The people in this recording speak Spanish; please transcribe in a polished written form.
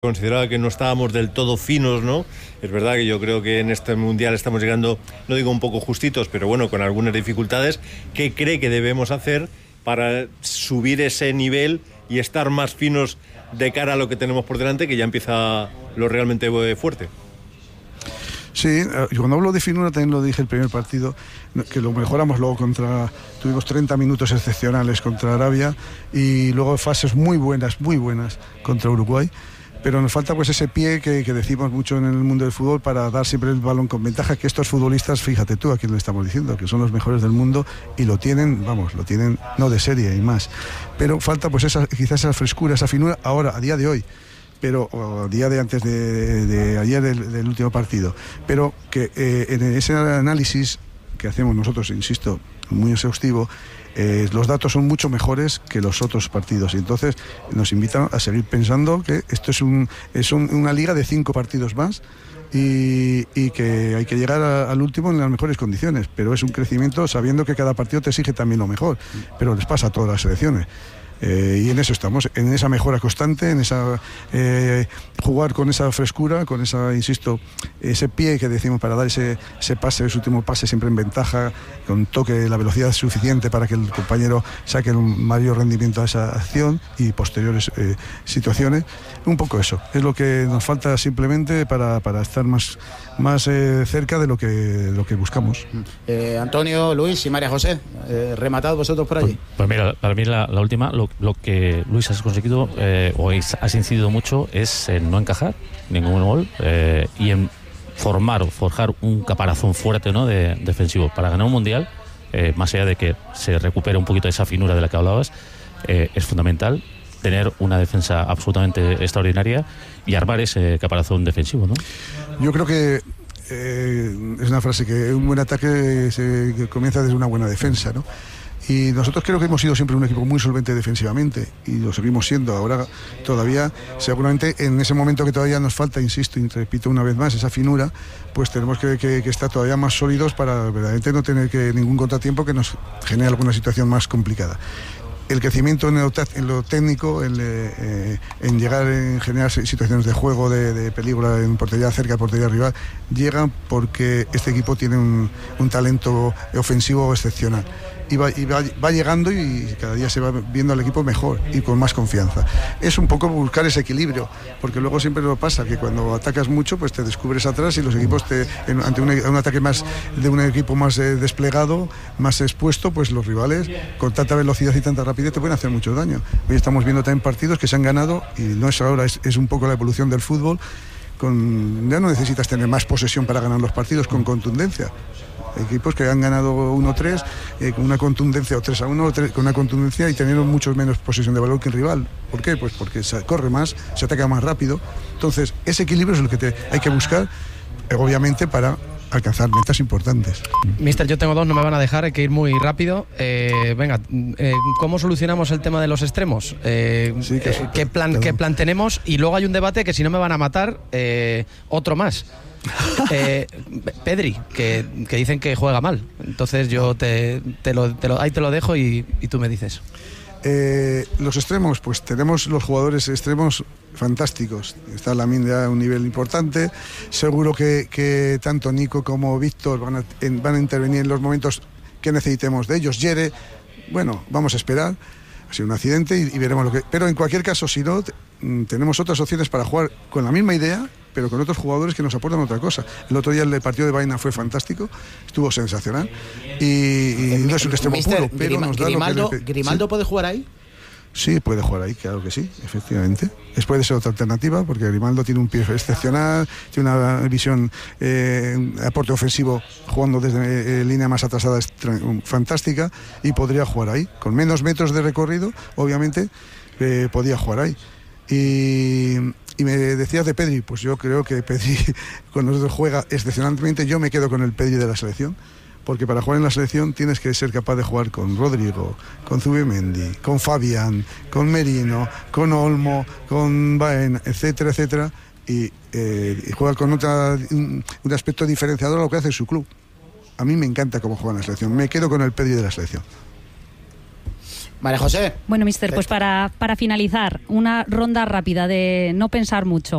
Consideraba que no estábamos del todo finos, ¿no? Es verdad que yo creo que en este Mundial estamos llegando, no digo un poco justitos, pero bueno, con algunas dificultades. ¿Qué cree que debemos hacer para subir ese nivel y estar más finos de cara a lo que tenemos por delante, que ya empieza lo realmente fuerte? Sí, cuando hablo de finura también lo dije el primer partido, que lo mejoramos luego tuvimos 30 minutos excepcionales contra Arabia y luego fases muy buenas contra Uruguay. Pero nos falta pues ese pie que decimos mucho en el mundo del fútbol para dar siempre el balón con ventaja, que estos futbolistas, fíjate tú a quién le estamos diciendo, que son los mejores del mundo y lo tienen no de serie y más. Pero falta pues quizás esa frescura, esa finura ahora, a día de hoy. Pero a día de antes de ayer del último partido. Pero que en ese análisis que hacemos nosotros, insisto, muy exhaustivo, los datos son mucho mejores que los otros partidos y entonces nos invitan a seguir pensando que esto es una liga de 5 partidos más y que hay que llegar al último en las mejores condiciones, pero es un crecimiento sabiendo que cada partido te exige también lo mejor, pero les pasa a todas las selecciones. Y en eso estamos, en esa mejora constante, en esa jugar con esa frescura, con esa, insisto, ese pie que decimos para dar ese pase, ese último pase siempre en ventaja, con toque, la velocidad suficiente para que el compañero saque un mayor rendimiento a esa acción y posteriores situaciones. Un poco eso, es lo que nos falta simplemente para estar más cerca de lo que buscamos. Antonio, Luis y María José, rematad vosotros por allí. Pues mira, para mí la última, lo que Luis has conseguido o has incidido mucho es en no encajar ningún gol y en formar o forjar un caparazón fuerte, ¿no?, defensivo para ganar un mundial. Más allá de que se recupere un poquito esa finura de la que hablabas, es fundamental tener una defensa absolutamente extraordinaria y armar ese caparazón defensivo, ¿no? Yo creo que es una frase que un buen ataque que comienza desde una buena defensa, ¿no? Y nosotros creo que hemos sido siempre un equipo muy solvente defensivamente y lo seguimos siendo. Ahora todavía, seguramente en ese momento que todavía nos falta, insisto y repito una vez más, esa finura, pues tenemos que estar todavía más sólidos para verdaderamente no tener ningún contratiempo que nos genere alguna situación más complicada. El crecimiento en lo técnico, en llegar en generar situaciones de juego, de peligro en portería cerca, portería rival, llegan porque este equipo tiene un talento ofensivo excepcional. Y va llegando y cada día se va viendo al equipo mejor y con más confianza. Es un poco buscar ese equilibrio, porque luego siempre nos pasa que cuando atacas mucho pues te descubres atrás y los equipos ante un ataque más de un equipo más desplegado, más expuesto, pues los rivales con tanta velocidad y tanta rapidez te pueden hacer mucho daño. Hoy estamos viendo también partidos que se han ganado y no es ahora, es un poco la evolución del fútbol. Ya no necesitas tener más posesión para ganar los partidos, con contundencia. Equipos que han ganado 1-3 con una contundencia, o 3-1 con una contundencia y teniendo mucho menos posesión de balón que el rival. ¿Por qué? Pues porque se corre más, se ataca más rápido. Entonces, ese equilibrio es lo que hay que buscar, obviamente, para alcanzar metas importantes. Mister, yo tengo 2, no me van a dejar, hay que ir muy rápido. Venga, ¿cómo solucionamos el tema de los extremos? Sí, ¿Qué plan tenemos? Y luego hay un debate que si no me van a matar, otro más. Pedri, que dicen que juega mal. Entonces yo ahí te lo dejo y tú me dices. Los extremos, pues tenemos los jugadores extremos fantásticos. Está Lamine ya a un nivel importante. Seguro que tanto Nico como Víctor van a intervenir en los momentos que necesitemos de ellos. Yere, bueno, vamos a esperar. Ha sido un accidente y veremos lo que... Pero en cualquier caso, si no, tenemos otras opciones para jugar con la misma idea, pero con otros jugadores que nos aportan otra cosa. El otro día el partido de Baena fue fantástico, estuvo sensacional y no es un extremo puro, pero nos da ¿Grimaldo puede jugar ahí? Sí, puede jugar ahí, claro que sí, efectivamente. Puede ser otra alternativa, porque Grimaldo tiene un pie excepcional, tiene una visión, aporte ofensivo, jugando desde línea más atrasada, es fantástica, y podría jugar ahí. Con menos metros de recorrido, obviamente, podía jugar ahí. Y me decías de Pedri, pues yo creo que Pedri con nosotros juega excepcionalmente. Yo me quedo con el Pedri de la selección, porque para jugar en la selección tienes que ser capaz de jugar con Rodrigo, con Zubimendi, con Fabián, con Merino, con Olmo, con Baena, etcétera, etcétera, y juega con un aspecto diferenciador a lo que hace su club. A mí me encanta cómo juega en la selección, me quedo con el Pedri de la selección. María José. Bueno, mister, pues para finalizar, una ronda rápida de no pensar mucho.